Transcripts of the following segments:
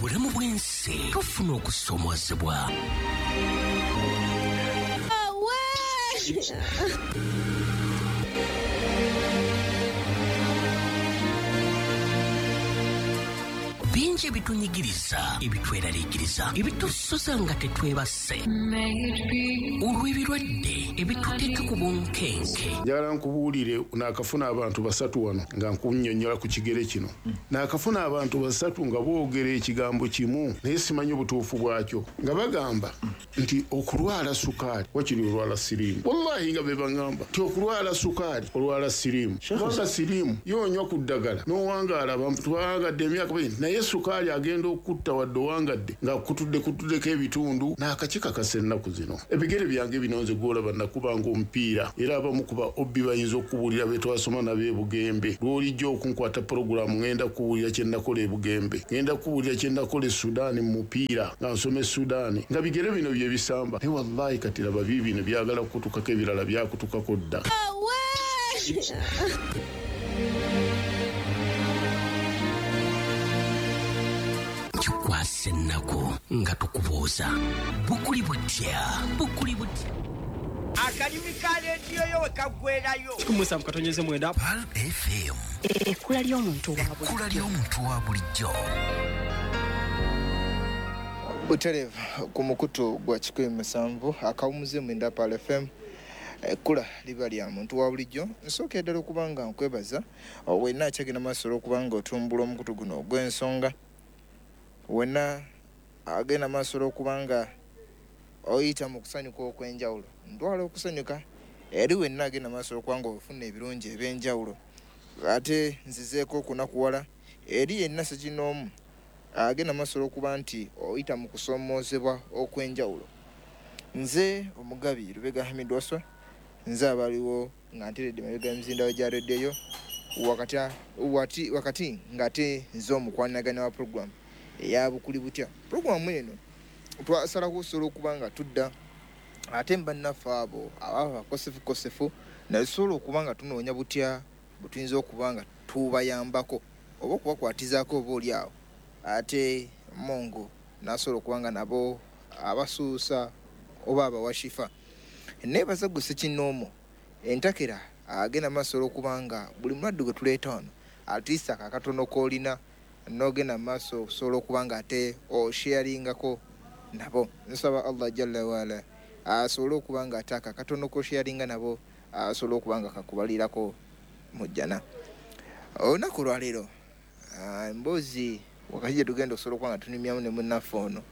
obulamu bw'ensi tufuna okusoomoozebwa. Bingi ebitunyigiriza, ebitweraliikiriza, ebitusoza nga tetwebase, olw'ebirwadde ebituteeka ku bunkenke. Njagala nkubuulire naakafuna abantu basatu wano nga nkunnyonnyola ku kigere kino. Naakafuna abantu basatu nga boogera ekigambo kimu naye simanyi obutuufu bwakyo nga bagamba nti okulwala sukaali wakiri olwala siriimu. Wallahi nga be baŋŋamba nti okulwala sukaali olwala siriimu. Kubanga siriimu yoonywa ku ddagala n'owangaala abantu bawangadde emyaka naye sukaali agenda okutta wadde owangadde nga kutuddeko ebitundu n'akakikakasa ennaku zino. Ebigere byange bino nze gwolaba nakubanga omupiira era abamu kuba obbi bayinza okubuulira be twasoma nabo ebugembe. Lw'olijja okunkwata puroguramu ngenda kubuulira kye nakola ebugembe, ngenda kubuulira kye nakola e Sudaani mu mupiira nga nsoma e Sudaani nga bigere bino bye bisamba. Naye wallahi kati laba biibino byagala kukutukako ebirala byakutukako dda. Kikwasa ennaku nga tukubuuza bukuli butya. Akalimu ka leediyo yo we kaggwerayo. Kumusamu katonyeze mwenda. Pal FM. Ekkula ly'omuntu wa bulijjo. Buterevu ku mukutu gwa 107 akawumuze mwenda Pal FM. Ekkula liba lya muntu wa bulijjo. Nsooka ddala okubanga nkwebaza wenna akyagenda maaso okubanga otumbula omukutu guno ogw'ensonga. Wenna agenda maaso okubanga oyita mu kusanyuka okw'enjawulo. Ntwala okusanyuka eri wenna agenda maaso okubanga ofuna ebirungi eby'enjawulo. Ate nzizeeko okunakuwala eri yenna sekinoomu agenda maaso okuba nti oyita mu kusoomoozebwa okw'enjawulo. Nze omugabi Lubega Hamid Waswa, nze abaliwo nga nteredde mabega emizindaalo gya rediyo wakati ng'ate nze omukwanaganya wa puroguramu eya bukuli butya. Puroguramu eno twasalawo osobola okuba nga tudda ate mbannaffe abo ababa bakosefukosefu naye tusobola okuba nga tunoonya butya butuyinza okuba nga tubayambako oba okubakwatizaako oba oli awo ate Mongo n'asobola okuba nga nabo abasuusa oba abawashifa. Neebaza ggwe Ssekinnoomo entakera agenda maaso okuba nga buli mulwadde gwe tuleeta wano atiisa akakatono k'olina n'ogenda maaso osobola okuba nga ate osharingako nabo. Nsaba Allah Jalla waala asobole okuba nga ate akakatono k'osharinga nabo asobole okuba nga kakubalirako mu jjana. Olunaku lwaleero emboozi wakati gye tugenda okusobola okuba nga tunimyamu ne munnaffe ono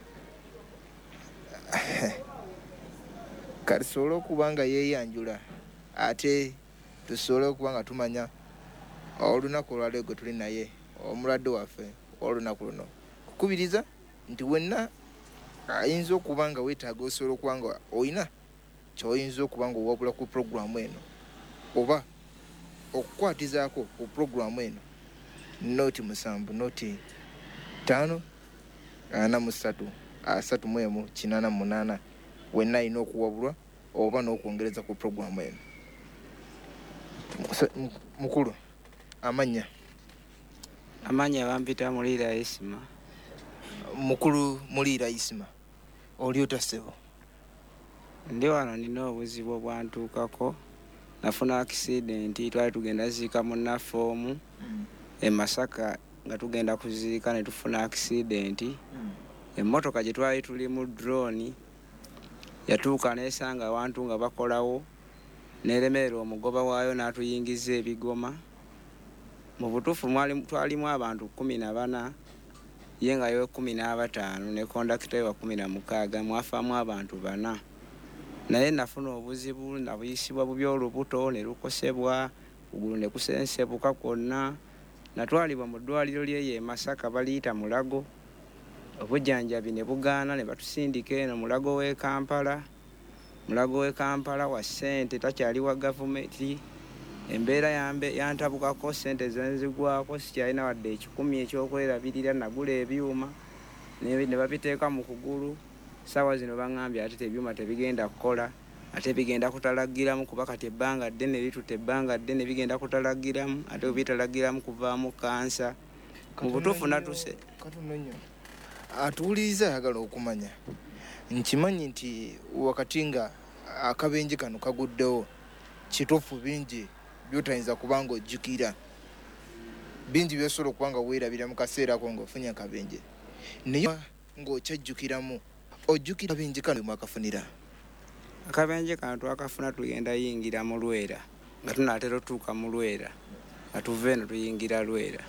kati tusobole okuba nga yeeyanjula ate tusobole okuba nga tumanya olunaku olwaleero gwe tuli naye omulwadde waffe olunaku luno. Kukubiriza nti wenna ayinza okuba nga weetaaga osobola okuba nga oyina ky'oyinza okuba nga owabula ku puroguramu eno oba okukwatizaako ku puroguramu eno noti 7 noti 5 43 318 wenna alina okuwabulwa oba n'okwongereza ku puroguramu eno. Mukulu amanya bampita Muliira Isima. Mukulu Muliira Isima, oli otasebo? Ndi wano nina obuzibu obwantuukako. Nafuna accident, twali tugenda ziika munnaffe omu e Masaka nga tugenda kuziika ne tufuna accident. Emmotoka gye twali tuli mu drone yatuuka n'esanga abantu nga bakolawo n'eremerera omugoba waayo n'atuyingiza ebigoma. Mu butuufu twalimu abantu 14 ye nga yo 15 ne kondakita we wa 16 mwafaamu abantu 4. Naye nafuna obuzibu nabuyisibwa bubi olubuto ne lukosebwa kugulu ne kusensebuka kwonna. Natwalibwa mu ddwaliro ly'eyo e Masaka baliyita Mulago. Obujjanjabi ne bugaana ne batusindika eno Mulago w'e Kampala. Mulago w'e Kampala wa ssente takyali wa gavumenti. Embeera yantabukako ssente zenzigwako sikyalina wadde 10 ekyokwerabirira. Nagula ebyuma ne babiteeka mu kugulu. Sawa zino baŋŋambye ate ebyuma tebigenda kukola ate bigenda kutalagiramu kuba kati ebbanga ddene litutte ebbanga ddene bigenda kutalagiramu ate obitalagiramu kuvaamu kansa. Mu butuufu natuse katono nnyo atuwuliriza ayagala okumanya nkimanyi nti wakati nga akabenje kano kaguddewo kituufu bingi byotayinza kubanga ojjukira bingi byosobola okubanga weerabira mu kaseerako ng'ofunye akabenje naye ng'okyajjukiramu ojjukira akabenje kano mwakafunira akabenje kano twakafuna tugenda yingira mu Lwera nga tunaatera otuuka mu Lwera nga tuva eno tuyingira Lwera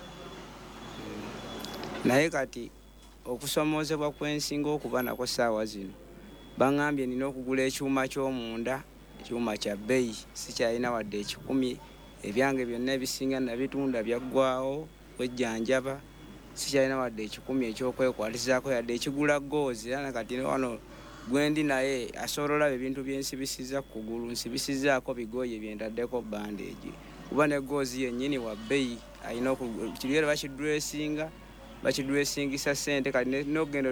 naye kati okusomoozebwa kwensinga okuba nako saawa zino baŋŋambye nina okugula ekyuma ky'omunda ekyuma kya bbeeyi sikyalina wadde 10 ebyange byonna ebisinga nabitunda byaggwawo wejjanjaba sikyalina wadde 10 ekyokwekwatizaako yadde ekigula goozi era nakati wano gwendi naye asobola olaba ebintu byensibisiza ku kugulu nsibisizaako bigoye byentaddeko bandage kuba ne goozi yennyini wa bbeeyi alina kiriere bakidresingisa ssente kati n'okugenda